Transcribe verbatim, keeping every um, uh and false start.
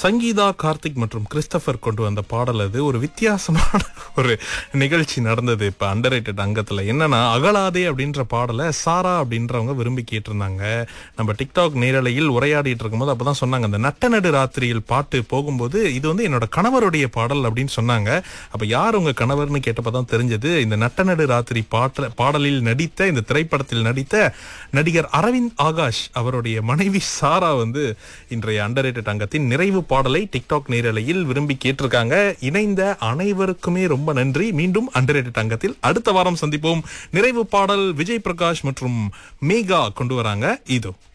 சங்கீதா கார்த்திக் மற்றும் கிறிஸ்டபர் கொண்டு வந்த பாடல் அது. ஒரு வித்தியாசமான ஒரு நிகழ்ச்சி நடந்தது இப்ப அண்டர்ரேட்டட் அங்கத்துல. என்னன்னா, அகலாதே அப்படின்ற பாடலை சாரா அப்படின்றவங்க விரும்பி கேட்டிருந்தாங்க. நம்ம டிக்டாக் நேரலையில் உரையாடிட்டு இருக்கும்போது அப்பதான் சொன்னாங்க, அந்த நட்ட நடு ராத்திரியில் பாட்டு போகும்போது இது வந்து என்னோட கணவருடைய பாடல் அப்படின்னு சொன்னாங்க. அப்ப யார் உங்க கணவர்னு கேட்டப்பதான் தெரிஞ்சது, இந்த நட்ட நடு ராத்திரி பாட்ட பாடலில் நடித்த, இந்த திரைப்படத்தில் நடித்த நடிகர் அரவிந்த் ஆகாஷ் அவருடைய மனைவி சாரா வந்து இன்றைய அண்டர்ரேட்டட் அங்கத்தின் நிறைவு பாடலை டிக்டாக் நேரலையில் விரும்பி கேட்டிருக்காங்க. இணைந்த அனைவருக்குமே ரொம்ப நன்றி. மீண்டும் அண்டர்ரேட்டட் அங்கத்தில் அடுத்த வாரம் சந்திப்போம். நிறைவு பாடல் விஜய் பிரகாஷ் மற்றும் மேகா கொண்டு வராங்க. இதோ